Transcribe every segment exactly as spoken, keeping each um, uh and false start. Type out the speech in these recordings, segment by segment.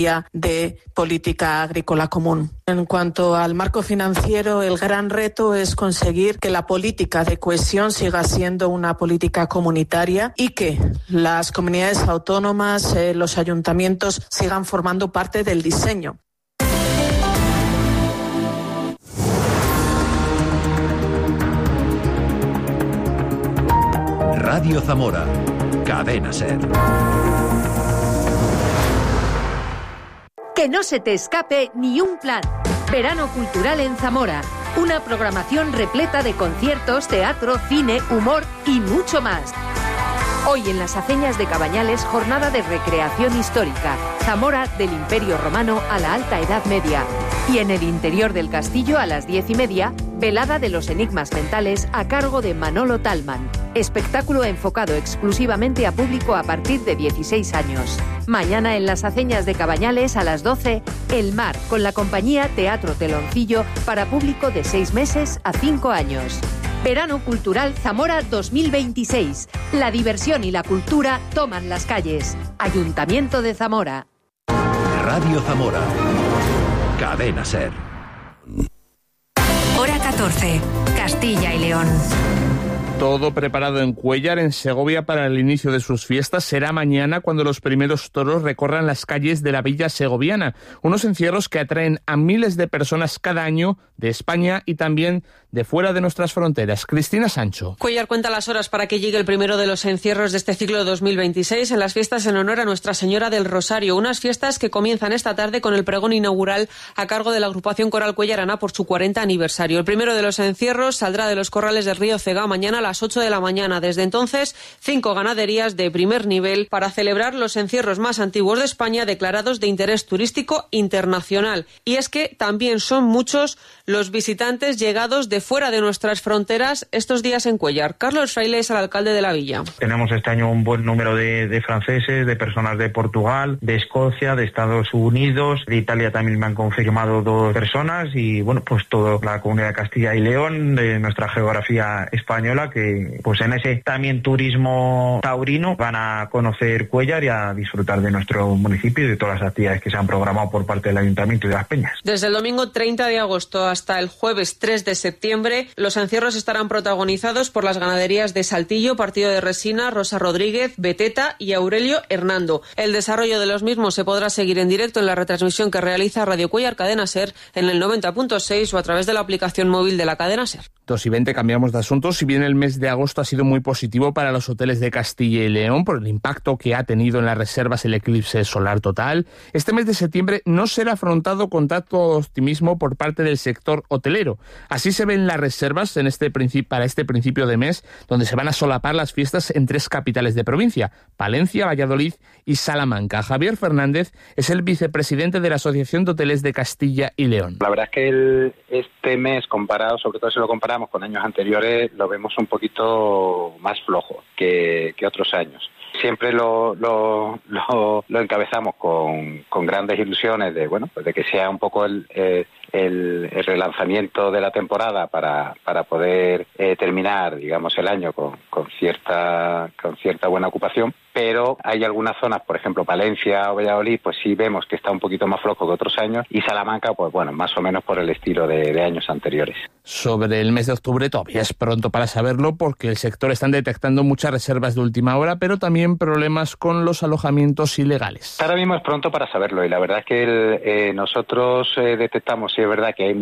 de política agrícola común. En cuanto al marco financiero, el gran reto es conseguir que la política de cohesión siga siendo una política comunitaria y que las comunidades autónomas, eh, los ayuntamientos sigan formando parte del diseño. Radio Zamora, Cadena SER. Que no se te escape ni un plan. Verano Cultural en Zamora. Una programación repleta de conciertos, teatro, cine, humor y mucho más. Hoy en las Aceñas de Cabañales, jornada de recreación histórica. Zamora del Imperio Romano a la Alta Edad Media. Y en el interior del castillo a las diez y media, velada de los enigmas mentales a cargo de Manolo Talman. Espectáculo enfocado exclusivamente a público a partir de dieciséis años. Mañana en las Aceñas de Cabañales a las doce, El Mar, con la compañía Teatro Teloncillo para público de seis meses a cinco años. Verano Cultural Zamora dos mil veintiséis. La diversión y la cultura toman las calles. Ayuntamiento de Zamora. Radio Zamora. Cadena SER. Hora catorce. Castilla y León. Todo preparado en Cuéllar, en Segovia, para el inicio de sus fiestas. Será mañana cuando los primeros toros recorran las calles de la villa segoviana. Unos encierros que atraen a miles de personas cada año de España y también de fuera de nuestras fronteras. Cristina Sancho. Cuéllar cuenta las horas para que llegue el primero de los encierros de este ciclo dos mil veintiséis en las fiestas en honor a Nuestra Señora del Rosario. Unas fiestas que comienzan esta tarde con el pregón inaugural a cargo de la agrupación coral cuellarana por su cuarenta aniversario. El primero de los encierros saldrá de los corrales del río Cegá mañana a las ocho de la mañana. Desde entonces, cinco ganaderías de primer nivel para celebrar los encierros más antiguos de España declarados de interés turístico internacional. Y es que también son muchos los visitantes llegados de fuera de nuestras fronteras estos días en Cuéllar. Carlos Fraile es el alcalde de la villa. Tenemos este año un buen número de, de franceses, de personas de Portugal, de Escocia, de Estados Unidos, de Italia también me han confirmado dos personas y bueno, pues toda la comunidad de Castilla y León, de nuestra geografía española, que pues en ese también turismo taurino van a conocer Cuéllar y a disfrutar de nuestro municipio y de todas las actividades que se han programado por parte del Ayuntamiento y de las Peñas. Desde el domingo treinta de agosto hasta el jueves tres de septiembre, los encierros estarán protagonizados por las ganaderías de Saltillo, Partido de Resina, Rosa Rodríguez, Beteta y Aurelio Hernando. El desarrollo de los mismos se podrá seguir en directo en la retransmisión que realiza Radio Cuéllar Cadena SER en el noventa punto seis o a través de la aplicación móvil de la cadena SER. dos y veinte, cambiamos de asunto. Si bien el mes de agosto ha sido muy positivo para los hoteles de Castilla y León por el impacto que ha tenido en las reservas el eclipse solar total, este mes de septiembre no será afrontado con tanto optimismo por parte del sector hotelero. Así se ven las reservas en este principio, para este principio de mes, donde se van a solapar las fiestas en tres capitales de provincia, Palencia, Valladolid y Salamanca. Javier Fernández es el vicepresidente de la Asociación de Hoteles de Castilla y León. La verdad es que el, este mes, comparado, sobre todo si lo comparamos con años anteriores, lo vemos un poquito más flojo que, que otros años. Siempre lo, lo, lo, lo encabezamos con, con grandes ilusiones de bueno pues de que sea un poco el, eh, el, el relanzamiento de la temporada para, para poder eh, terminar, digamos, el año con, con cierta con cierta buena ocupación. Pero hay algunas zonas, por ejemplo, Palencia o Valladolid, pues sí vemos que está un poquito más flojo que otros años, y Salamanca, pues bueno, más o menos por el estilo de, de años anteriores. Sobre el mes de octubre todavía es pronto para saberlo porque el sector está detectando muchas reservas de última hora, pero también problemas con los alojamientos ilegales. Ahora mismo es pronto para saberlo y la verdad es que el, eh, nosotros eh, detectamos, sí es verdad que hay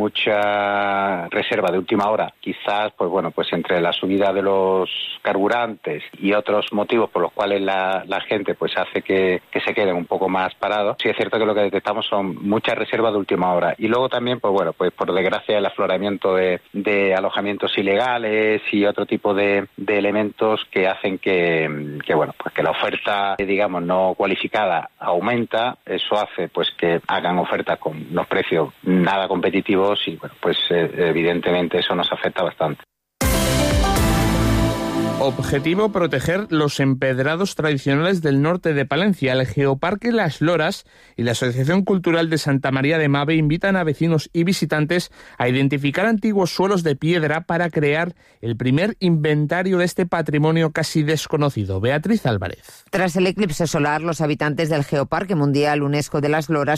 mucha reserva de última hora, quizás pues bueno, pues entre la subida de los carburantes y otros motivos por los cuales la la gente pues hace que, que se queden un poco más parados. Sí es cierto que lo que detectamos son muchas reservas de última hora y luego también pues bueno, pues por desgracia el afloramiento de, de alojamientos ilegales y otro tipo de, de elementos que hacen que, que bueno, pues que la oferta digamos no cualificada aumenta. Eso hace pues que hagan ofertas con los precios nada competitivos y bueno, pues eh, evidentemente eso nos afecta bastante. Objetivo: proteger los empedrados tradicionales del norte de Palencia. El Geoparque Las Loras y la Asociación Cultural de Santa María de Mave invitan a vecinos y visitantes a identificar antiguos suelos de piedra para crear el primer inventario de este patrimonio casi desconocido. Beatriz Álvarez. Tras el eclipse solar, los habitantes del Geoparque Mundial UNESCO de Las Loras